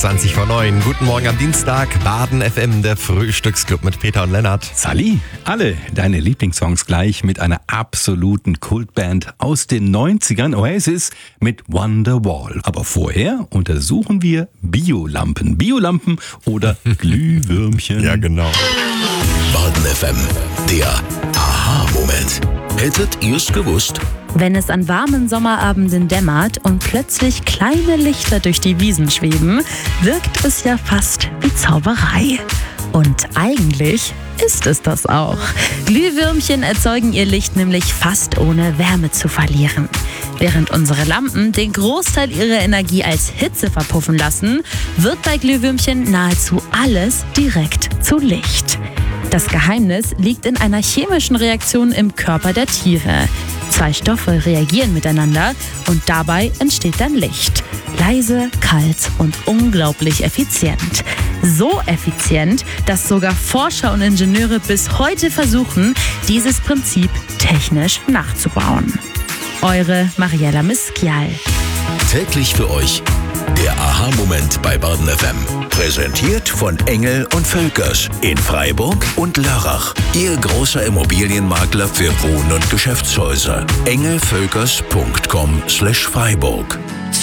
20:09. Guten Morgen am Dienstag. Baden FM, der Frühstücksclub mit Peter und Lennart. Sally, alle deine Lieblingssongs gleich mit einer absoluten Kultband aus den 90ern, Oasis mit Wonderwall. Aber vorher untersuchen wir Biolampen. Biolampen oder Glühwürmchen. Ja, genau. Baden FM, der Aha-Moment. Hättet ihr's gewusst? Wenn es an warmen Sommerabenden dämmert und plötzlich kleine Lichter durch die Wiesen schweben, wirkt es ja fast wie Zauberei. Und eigentlich ist es das auch. Glühwürmchen erzeugen ihr Licht nämlich fast ohne Wärme zu verlieren. Während unsere Lampen den Großteil ihrer Energie als Hitze verpuffen lassen, wird bei Glühwürmchen nahezu alles direkt zu Licht. Das Geheimnis liegt in einer chemischen Reaktion im Körper der Tiere. 2 Stoffe reagieren miteinander und dabei entsteht dann Licht. Leise, kalt und unglaublich effizient. So effizient, dass sogar Forscher und Ingenieure bis heute versuchen, dieses Prinzip technisch nachzubauen. Eure Mariella Miskial. Täglich für euch der Aha-Moment bei Baden FM. Präsentiert von Engel & Völkers in Freiburg und Lörrach. Ihr großer Immobilienmakler für Wohn- und Geschäftshäuser. engelvölkers.com/Freiburg.